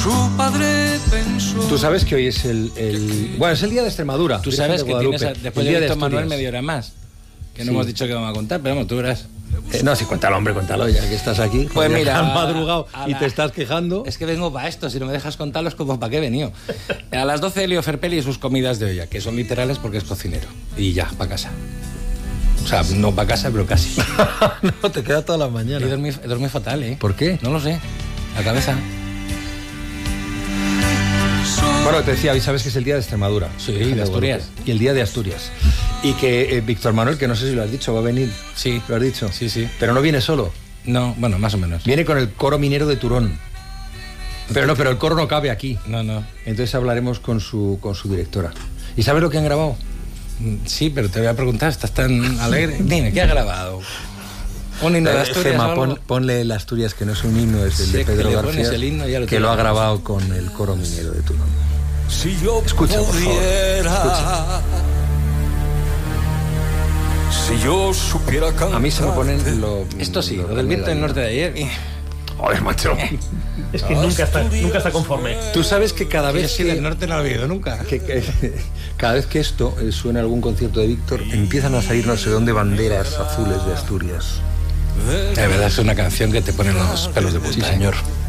Su padre pensó. Tú sabes que hoy es bueno, es el día de Extremadura. Tú sabes de que tienes, después de Víctor Manuel, media hora más. Que no hemos dicho que vamos a contar, pero vamos, tú verás. No, sí, cuéntalo, hombre, cuéntalo, ya que estás aquí. Pues mira, has madrugado y te estás quejando. Es que vengo para esto, si no me dejas contarlo es como para qué he venido. A las 12 Elio Ferpelli y sus comidas de olla, que son literales porque es cocinero. Y ya, para casa. O sea, no para casa, pero casi. No, te queda toda la mañana. Y dormí fatal, ¿eh? ¿Por qué? No lo sé. La cabeza. Bueno, te decía, hoy sabes que es el día de Extremadura. Sí, de Asturias. Y el día de Asturias. Y que Víctor Manuel, que no sé si lo has dicho, va a venir. Sí. ¿Lo has dicho? Sí, sí. Pero no viene solo. No, bueno, más o menos. Viene con el coro minero de Turón. Pero el coro no cabe aquí. No. Entonces hablaremos con su directora. ¿Y sabes lo que han grabado? Sí, pero te voy a preguntar, ¿estás tan alegre? Dime, ¿qué ha grabado? Un himno de Asturias. Gemma, ponle el Asturias, que no es un himno, es el de Pedro García, el himno, que lo ha grabado con el coro minero de Turón. Si yo Escucha, por favor. pudiera, si yo supiera cantar. A mí se me ponen Esto sí, lo del viento del norte de ayer. Joder, macho. Es que nunca está conforme. Tú sabes que cada vez que del norte no lo he oído nunca. Cada vez que esto suena en algún concierto de Víctor, empiezan a salir no sé dónde banderas azules de Asturias. De verdad es una canción que te pone los pelos de punta. Sí, señor.